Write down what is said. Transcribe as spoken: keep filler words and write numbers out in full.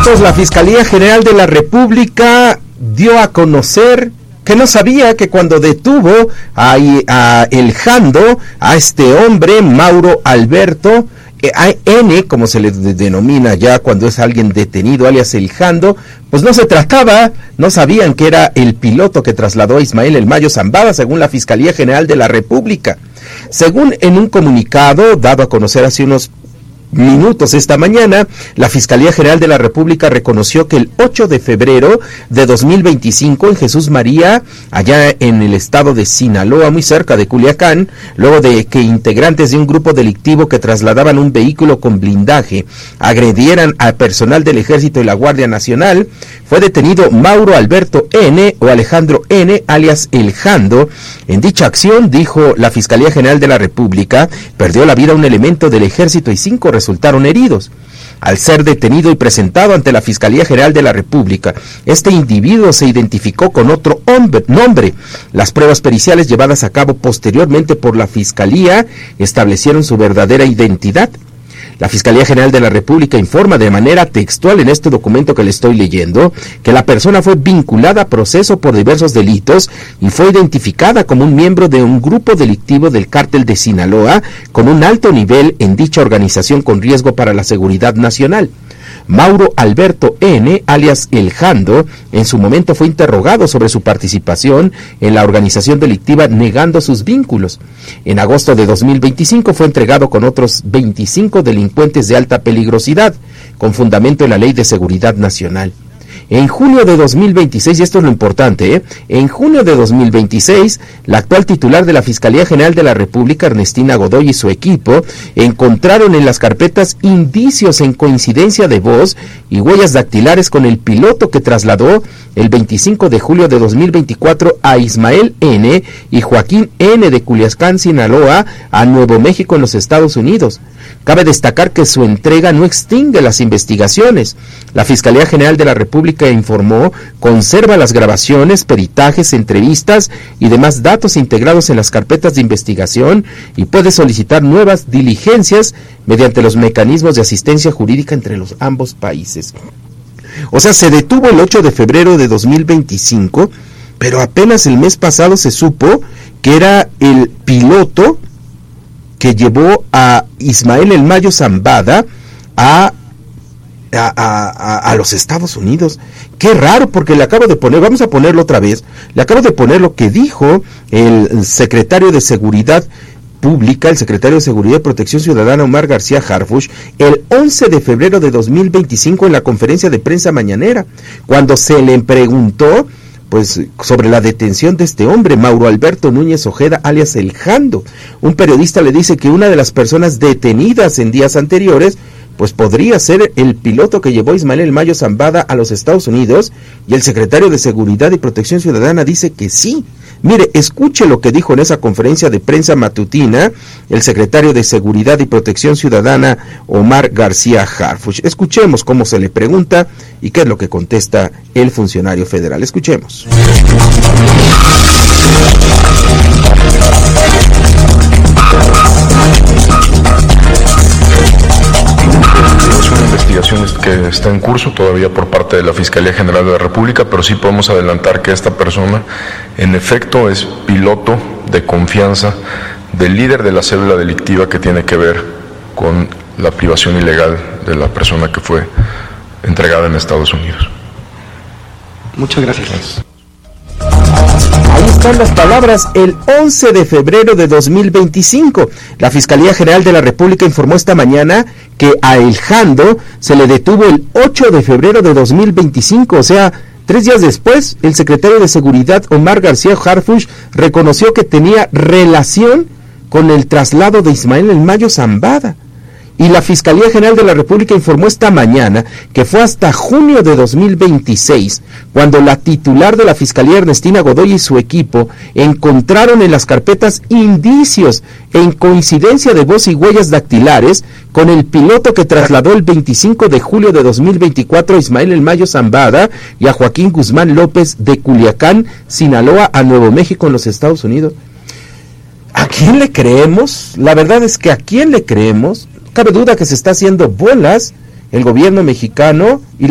minutos, la Fiscalía General de la República dio a conocer que no sabía que cuando detuvo a, a El Jando, a este hombre, Mauro Alberto N, como se le denomina ya cuando es alguien detenido, alias El Jando, pues no se trataba, no sabían que era el piloto que trasladó a Ismael El Mayo Zambada, según la Fiscalía General de la República. Según en un comunicado dado a conocer hace unos minutos esta mañana, la Fiscalía General de la República reconoció que el ocho de febrero de dos mil veinticinco en Jesús María, allá en el estado de Sinaloa, muy cerca de Culiacán, luego de que integrantes de un grupo delictivo que trasladaban un vehículo con blindaje agredieran a personal del Ejército y la Guardia Nacional, fue detenido Mauro Alberto N o Alejandro N, alias El Jando. En dicha acción, dijo la Fiscalía General de la República, perdió la vida un elemento del Ejército y cinco resultaron heridos. Al ser detenido y presentado ante la Fiscalía General de la República, este individuo se identificó con otro hombre, nombre. Las pruebas periciales llevadas a cabo posteriormente por la Fiscalía establecieron su verdadera identidad. La Fiscalía General de la República informa de manera textual en este documento que le estoy leyendo que la persona fue vinculada a proceso por diversos delitos y fue identificada como un miembro de un grupo delictivo del cártel de Sinaloa con un alto nivel en dicha organización con riesgo para la seguridad nacional. Mauro Alberto N, alias El Jando, en su momento fue interrogado sobre su participación en la organización delictiva negando sus vínculos. En agosto de dos mil veinticinco fue entregado con otros veinticinco delincuentes de alta peligrosidad, con fundamento en la Ley de Seguridad Nacional. En junio de dos mil veintiséis, y esto es lo importante, ¿eh? en junio de dos mil veintiséis, la actual titular de la Fiscalía General de la República, Ernestina Godoy, y su equipo encontraron en las carpetas indicios en coincidencia de voz y huellas dactilares con el piloto que trasladó el veinticinco de julio de dos mil veinticuatro a Ismael N y Joaquín N de Culiacán, Sinaloa, a Nuevo México en los Estados Unidos. Cabe destacar que su entrega no extingue las investigaciones. La Fiscalía General de la República informó, conserva las grabaciones, peritajes, entrevistas y demás datos integrados en las carpetas de investigación y puede solicitar nuevas diligencias mediante los mecanismos de asistencia jurídica entre los ambos países. O sea, se detuvo el ocho de febrero de dos mil veinticinco, pero apenas el mes pasado se supo que era el piloto que llevó a Ismael El Mayo Zambada a, a, a, a los Estados Unidos. Qué raro, porque le acabo de poner, vamos a ponerlo otra vez, le acabo de poner lo que dijo el secretario de Seguridad Pública, el secretario de Seguridad y Protección Ciudadana, Omar García Harfuch, el once de febrero de dos mil veinticinco en la conferencia de prensa mañanera, cuando se le preguntó pues sobre la detención de este hombre, Mauro Alberto Núñez Ojeda, alias El Jando. Un periodista le dice que una de las personas detenidas en días anteriores pues podría ser el piloto que llevó a Ismael El Mayo Zambada a los Estados Unidos, y el secretario de Seguridad y Protección Ciudadana dice que sí. Mire, escuche lo que dijo en esa conferencia de prensa matutina el secretario de Seguridad y Protección Ciudadana, Omar García Harfuch. Escuchemos cómo se le pregunta y qué es lo que contesta el funcionario federal. Escuchemos. Es una investigación que está en curso todavía por parte de la Fiscalía General de la República, pero sí podemos adelantar que esta persona en efecto es piloto de confianza del líder de la célula delictiva que tiene que ver con la privación ilegal de la persona que fue entregada en Estados Unidos. Muchas gracias. Gracias. Ahí están las palabras. El once de febrero de dos mil veinticinco, la Fiscalía General de la República informó esta mañana que a El Jando se le detuvo el ocho de febrero de dos mil veinticinco, o sea, tres días después. El secretario de Seguridad, Omar García Harfuch, reconoció que tenía relación con el traslado de Ismael El Mayo Zambada. Y la Fiscalía General de la República informó esta mañana que fue hasta junio de dos mil veintiséis cuando la titular de la Fiscalía, Ernestina Godoy, y su equipo encontraron en las carpetas indicios en coincidencia de voz y huellas dactilares con el piloto que trasladó el veinticinco de julio de dos mil veinticuatro a Ismael El Mayo Zambada y a Joaquín Guzmán López de Culiacán, Sinaloa, a Nuevo México en los Estados Unidos. ¿A quién le creemos? La verdad es que ¿a quién le creemos? Cabe duda que se está haciendo bolas el gobierno mexicano y